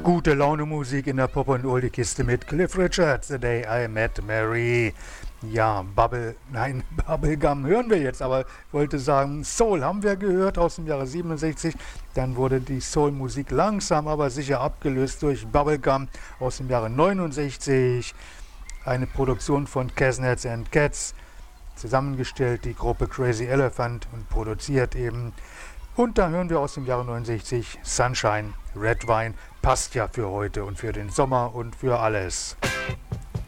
Gute Laune Musik in der Pop- und Oldie-Kiste mit Cliff Richard, The Day I Met Mary. Ja, Bubblegum hören wir jetzt, aber ich wollte sagen, Soul haben wir gehört aus dem Jahre 67. Dann wurde die Soul-Musik langsam, aber sicher abgelöst durch Bubblegum aus dem Jahre 69. Eine Produktion von Casnets and Cats, zusammengestellt die Gruppe Crazy Elephant und produziert eben. Und da hören wir aus dem Jahre 69 Sunshine, Red Wine, passt ja für heute und für den Sommer und für alles.